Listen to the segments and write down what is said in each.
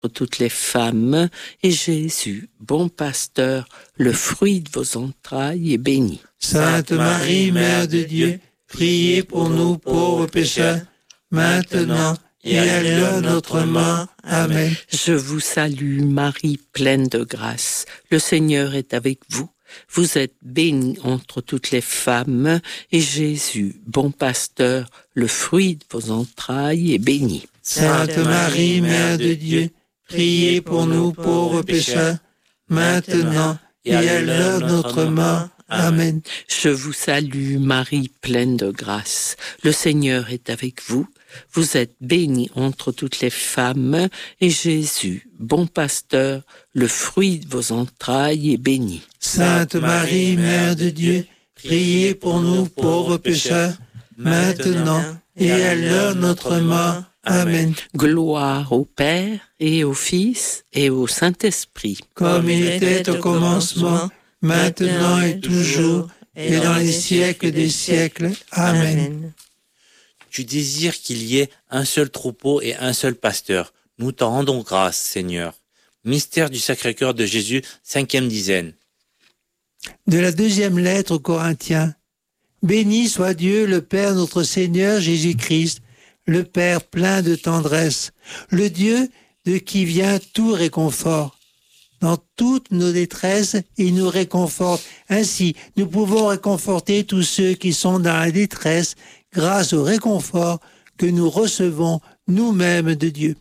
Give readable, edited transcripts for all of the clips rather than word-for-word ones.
toutes les femmes, et Jésus, bon pasteur, le fruit de vos entrailles, est béni. Sainte Marie, Mère de Dieu, priez pour nous pauvres pécheurs, maintenant et à l'heure de notre mort. Amen. Je vous salue, Marie, pleine de grâce. Le Seigneur est avec vous. Vous êtes bénie entre toutes les femmes, et Jésus, bon pasteur, le fruit de vos entrailles, est béni. Sainte Marie, Mère de Dieu, priez pour nous pauvres pécheurs, maintenant et à l'heure de notre mort. Amen. Je vous salue, Marie, pleine de grâce. Le Seigneur est avec vous. Vous êtes bénie entre toutes les femmes, et Jésus, bon pasteur, le fruit de vos entrailles, est béni. Sainte Marie, Mère de Dieu, priez pour nous pauvres pécheurs, maintenant et à l'heure de notre mort. Amen. Gloire au Père, et au Fils, et au Saint-Esprit. Comme il était au commencement, maintenant et toujours, et dans les siècles des siècles. Amen. Tu désires qu'il y ait un seul troupeau et un seul pasteur. Nous t'en rendons grâce, Seigneur. Mystère du Sacré-Cœur de Jésus, 5e dizaine. De la 2e lettre aux Corinthiens. Béni soit Dieu, le Père notre Seigneur Jésus-Christ, le Père plein de tendresse, le Dieu de qui vient tout réconfort. Dans toutes nos détresses, il nous réconforte. Ainsi, nous pouvons réconforter tous ceux qui sont dans la détresse grâce au réconfort que nous recevons nous-mêmes de Dieu.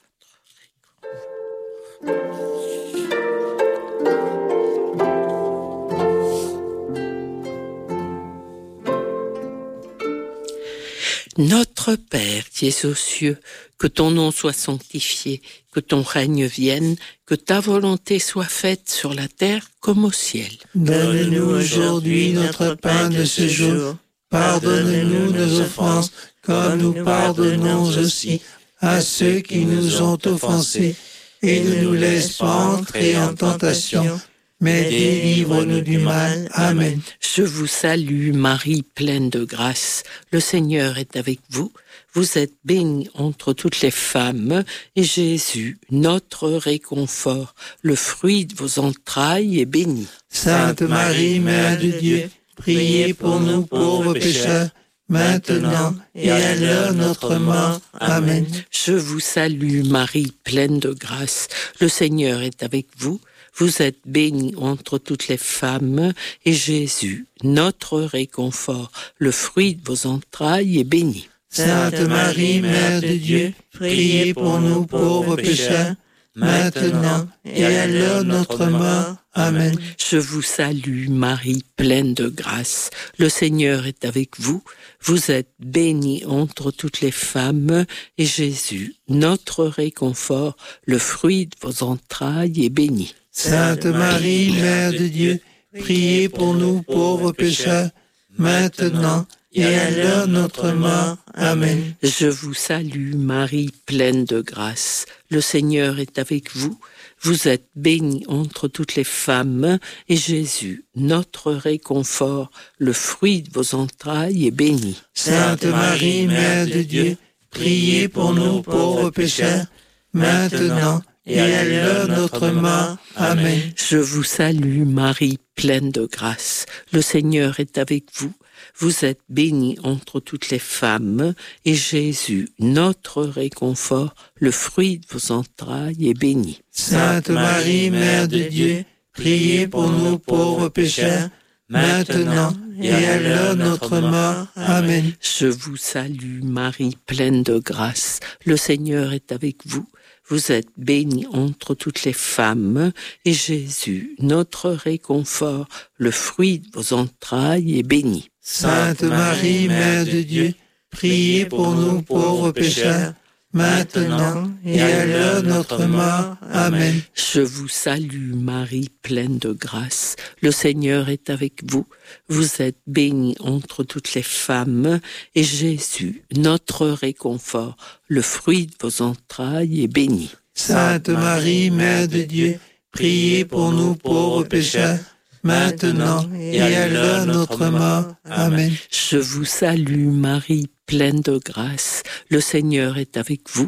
Notre Père qui es aux cieux, que ton nom soit sanctifié, que ton règne vienne, que ta volonté soit faite sur la terre comme au ciel. Donne-nous aujourd'hui notre pain de ce jour. Pardonne-nous nos offenses, comme nous pardonnons aussi à ceux qui nous ont offensés. Et ne nous laisse pas entrer en tentation, mais délivre-nous du mal. Amen. Je vous salue, Marie, pleine de grâce. Le Seigneur est avec vous. Vous êtes bénie entre toutes les femmes, et Jésus, notre réconfort, le fruit de vos entrailles, est béni. Sainte Marie, Mère de Dieu, priez pour nous pauvres pécheurs, maintenant et à l'heure de notre mort. Amen. Je vous salue, Marie, pleine de grâce. Le Seigneur est avec vous. Vous êtes bénie entre toutes les femmes, et Jésus, notre réconfort, le fruit de vos entrailles, est béni. Sainte Marie, Mère de Dieu, priez pour nous pauvres pécheurs, maintenant et à l'heure de notre mort. Amen. Je vous salue, Marie, pleine de grâce. Le Seigneur est avec vous. Vous êtes bénie entre toutes les femmes, et Jésus, notre réconfort, le fruit de vos entrailles, est béni. Sainte Marie, Mère de Dieu, priez pour nous pauvres pécheurs, maintenant et à l'heure de notre mort. Amen. Je vous salue, Marie, pleine de grâce. Le Seigneur est avec vous. Vous êtes bénie entre toutes les femmes, et Jésus, notre réconfort, le fruit de vos entrailles, est béni. Sainte Marie, Mère de Dieu, priez pour nous pauvres pécheurs, maintenant et à l'heure de notre mort. Amen. Je vous salue, Marie, pleine de grâce. Le Seigneur est avec vous. Vous êtes bénie entre toutes les femmes, et Jésus, notre réconfort, le fruit de vos entrailles, est béni. Sainte Marie, Mère de Dieu, priez pour nous pauvres pécheurs, maintenant et à l'heure de notre mort. Amen. Je vous salue, Marie, pleine de grâce. Le Seigneur est avec vous. Vous êtes bénie entre toutes les femmes, et Jésus, notre réconfort, le fruit de vos entrailles, est béni. Sainte Marie, Mère de Dieu, priez pour nous pauvres pécheurs, maintenant et à l'heure de notre mort. Amen. Je vous salue, Marie, pleine de grâce. Le Seigneur est avec vous. Vous êtes bénie entre toutes les femmes, et Jésus, notre réconfort, le fruit de vos entrailles, est béni. Sainte Marie, Mère de Dieu, priez pour nous pauvres pécheurs, maintenant et à l'heure de notre mort. Amen. Je vous salue, Marie, pleine de grâce. Le Seigneur est avec vous.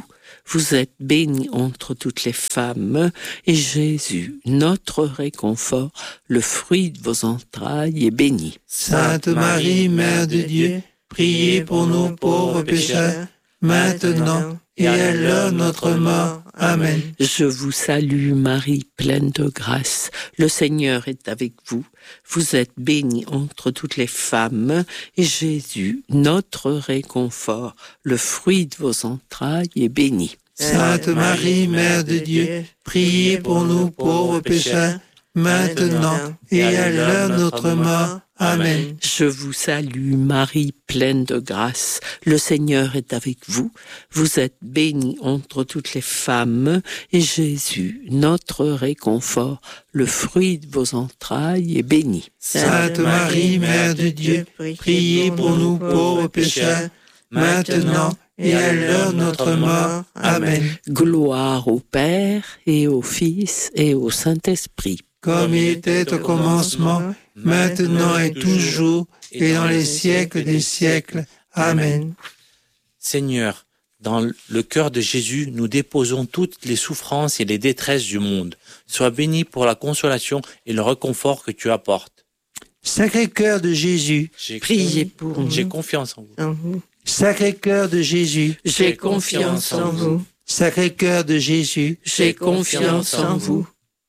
vous êtes bénie entre toutes les femmes, et Jésus, notre réconfort, le fruit de vos entrailles, est béni. Sainte Marie, Mère de Dieu, priez pour nous pauvres pécheurs, maintenant et à l'heure de notre mort. Amen. Je vous salue Marie, pleine de grâce. Le Seigneur est avec vous. Vous êtes bénie entre toutes les femmes, et Jésus, notre réconfort, le fruit de vos entrailles, est béni. Sainte Marie, Mère de Dieu, priez pour nous pauvres pécheurs, maintenant et à l'heure de notre mort. Amen. Je vous salue Marie, pleine de grâce. Le Seigneur est avec vous. Vous êtes bénie entre toutes les femmes, et Jésus, notre réconfort, le fruit de vos entrailles, est béni. Sainte Marie, Mère de Dieu, priez pour nous pauvres pécheurs, maintenant et à l'heure de notre mort. Amen. Gloire au Père et au Fils et au Saint-Esprit. Comme il était au commencement, maintenant et toujours, et dans les siècles des siècles. Amen. Seigneur, dans le cœur de Jésus, nous déposons toutes les souffrances et les détresses du monde. Sois béni pour la consolation et le réconfort que tu apportes. Sacré-Cœur de Jésus, Priez pour nous. J'ai confiance en vous. Sacré-Cœur de Jésus, J'ai confiance en vous. Sacré-Cœur de Jésus, J'ai confiance en vous.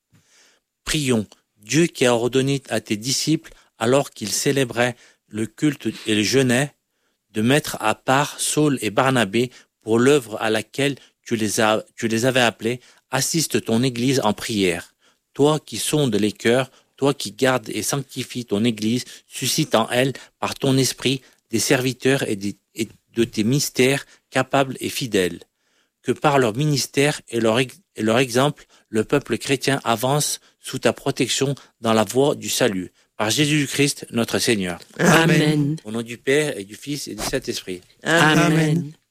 Prions, Dieu qui a ordonné à tes disciples, alors qu'ils célébraient le culte et le jeûnaient, de mettre à part Saul et Barnabé pour l'œuvre à laquelle tu les avais appelés, assiste ton Église en prière. Toi qui sondes les cœurs, toi qui gardes et sanctifies ton Église, suscite en elle, par ton esprit, des serviteurs et de tes mystères capables et fidèles. Que par leur ministère et leur exemple, le peuple chrétien avance sous ta protection dans la voie du salut. Par Jésus-Christ, notre Seigneur. Amen. Au nom du Père et du Fils et du Saint-Esprit. Amen.